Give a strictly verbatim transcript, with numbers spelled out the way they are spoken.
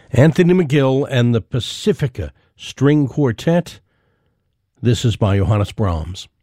Anthony McGill and the Pacifica String Quartet. This is by Johannes Brahms.